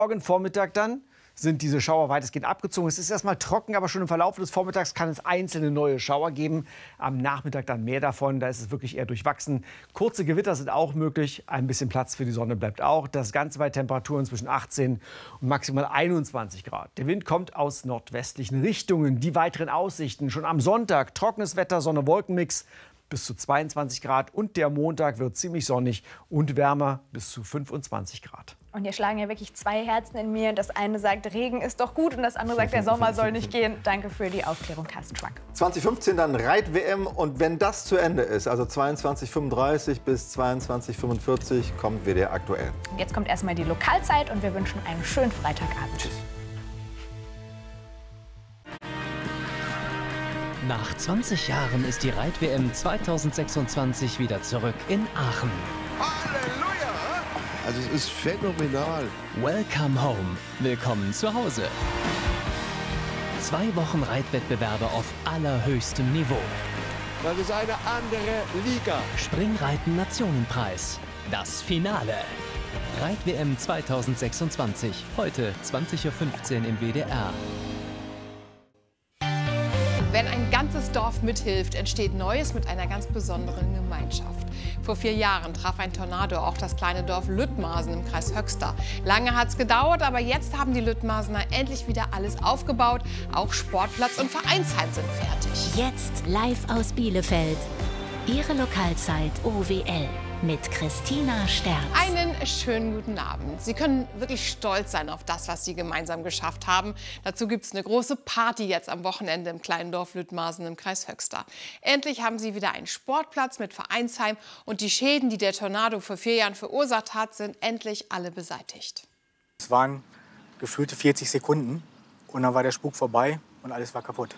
Morgen Vormittag dann sind diese Schauer weitestgehend abgezogen. Es ist erstmal trocken, aber schon im Verlauf des Vormittags kann es einzelne neue Schauer geben. Am Nachmittag dann mehr davon. Da ist es wirklich eher durchwachsen. Kurze Gewitter sind auch möglich. Ein bisschen Platz für die Sonne bleibt auch. Das Ganze bei Temperaturen zwischen 18 und maximal 21 Grad. Der Wind kommt aus nordwestlichen Richtungen. Die weiteren Aussichten: schon am Sonntag trockenes Wetter, Sonne-Wolken-Mix bis zu 22 Grad. Und der Montag wird ziemlich sonnig und wärmer bis zu 25 Grad. Und hier schlagen ja wirklich zwei Herzen in mir. Das eine sagt, Regen ist doch gut, und das andere sagt, der Sommer soll nicht gehen. Danke für die Aufklärung, Carsten Schwank. 2015 dann Reit-WM, und wenn das zu Ende ist, also 22:35 bis 22:45, kommt WDR aktuell. Jetzt kommt erstmal die Lokalzeit und wir wünschen einen schönen Freitagabend. Tschüss. Nach 20 Jahren ist die Reit-WM 2026 wieder zurück in Aachen. Halleluja! Also es ist phänomenal. Welcome home. Willkommen zu Hause. 2 Wochen Reitwettbewerbe auf allerhöchstem Niveau. Das ist eine andere Liga. Springreiten Nationenpreis. Das Finale. Reit-WM 2026. Heute 20:15 Uhr im WDR. Wenn ein ganzes Dorf mithilft, entsteht Neues mit einer ganz besonderen Gemeinschaft. Vor 4 Jahren traf ein Tornado auch das kleine Dorf Lüttmarsen im Kreis Höxter. Lange hat es gedauert, aber jetzt haben die Lüttmarsener endlich wieder alles aufgebaut. Auch Sportplatz und Vereinsheim sind fertig. Jetzt live aus Bielefeld. Ihre Lokalzeit OWL mit Christina Sterz. Einen schönen guten Abend. Sie können wirklich stolz sein auf das, was Sie gemeinsam geschafft haben. Dazu gibt es eine große Party jetzt am Wochenende im kleinen Dorf Lüttmarsen im Kreis Höxter. Endlich haben Sie wieder einen Sportplatz mit Vereinsheim, und die Schäden, die der Tornado vor 4 Jahren verursacht hat, sind endlich alle beseitigt. Es waren gefühlte 40 Sekunden und dann war der Spuk vorbei und alles war kaputt.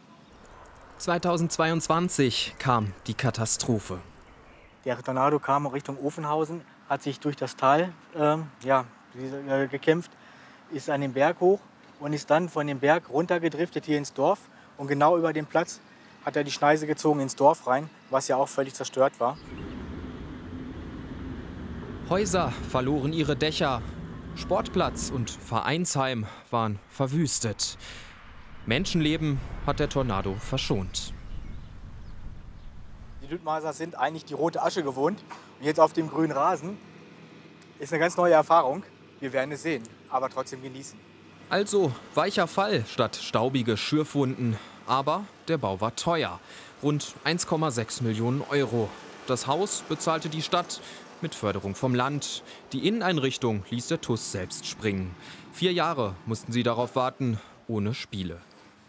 2022 kam die Katastrophe. Der Tornado kam Richtung Ofenhausen, hat sich durch das Tal gekämpft, ist an den Berg hoch und ist dann von dem Berg runtergedriftet hier ins Dorf. Und genau über den Platz hat er die Schneise gezogen ins Dorf rein, was ja auch völlig zerstört war. Häuser verloren ihre Dächer. Sportplatz und Vereinsheim waren verwüstet. Menschenleben hat der Tornado verschont. Die Lüttmarser sind eigentlich die rote Asche gewohnt. Und jetzt auf dem grünen Rasen ist eine ganz neue Erfahrung. Wir werden es sehen, aber trotzdem genießen. Also weicher Fall statt staubige Schürfwunden. Aber der Bau war teuer. Rund 1,6 Millionen Euro. Das Haus bezahlte die Stadt mit Förderung vom Land. Die Inneneinrichtung ließ der TuS selbst springen. 4 Jahre mussten sie darauf warten, ohne Spiele.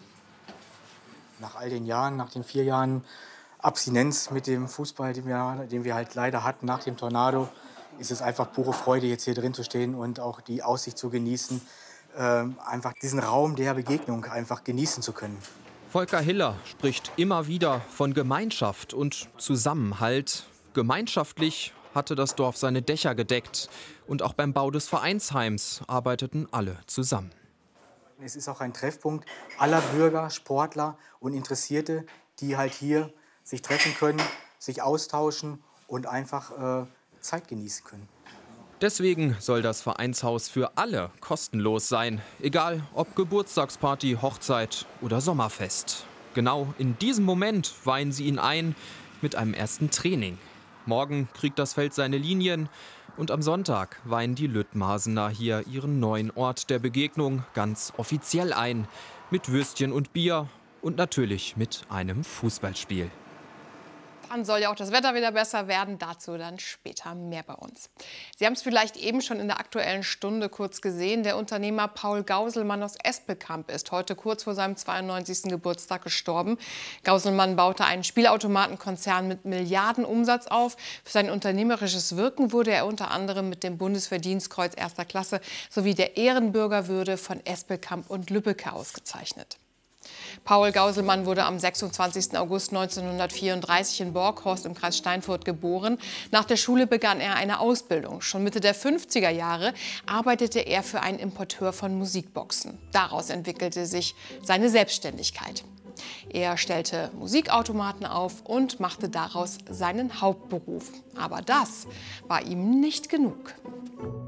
Nach all den Jahren, nach den 4 Jahren Abstinenz mit dem Fußball, den wir halt leider hatten nach dem Tornado, ist es einfach pure Freude, jetzt hier drin zu stehen und auch die Aussicht zu genießen, einfach diesen Raum der Begegnung einfach genießen zu können. Volker Hiller spricht immer wieder von Gemeinschaft und Zusammenhalt. Gemeinschaftlich hatte das Dorf seine Dächer gedeckt, und auch beim Bau des Vereinsheims arbeiteten alle zusammen. Es ist auch ein Treffpunkt aller Bürger, Sportler und Interessierte, die halt hier sich treffen können, sich austauschen und einfach Zeit genießen können. Deswegen soll das Vereinshaus für alle kostenlos sein. Egal ob Geburtstagsparty, Hochzeit oder Sommerfest. Genau in diesem Moment weihen sie ihn ein mit einem ersten Training. Morgen kriegt das Feld seine Linien. Und am Sonntag weihen die Lüttmarsener hier ihren neuen Ort der Begegnung ganz offiziell ein. Mit Würstchen und Bier und natürlich mit einem Fußballspiel. Dann soll ja auch das Wetter wieder besser werden. Dazu dann später mehr bei uns. Sie haben es vielleicht eben schon in der Aktuellen Stunde kurz gesehen. Der Unternehmer Paul Gauselmann aus Espelkamp ist heute kurz vor seinem 92. Geburtstag gestorben. Gauselmann baute einen Spielautomatenkonzern mit Milliardenumsatz auf. Für sein unternehmerisches Wirken wurde er unter anderem mit dem Bundesverdienstkreuz 1. Klasse sowie der Ehrenbürgerwürde von Espelkamp und Lübbecke ausgezeichnet. Paul Gauselmann wurde am 26. August 1934 in Borghorst im Kreis Steinfurt geboren. Nach der Schule begann er eine Ausbildung. Schon Mitte der 50er Jahre arbeitete er für einen Importeur von Musikboxen. Daraus entwickelte sich seine Selbstständigkeit. Er stellte Musikautomaten auf und machte daraus seinen Hauptberuf. Aber das war ihm nicht genug.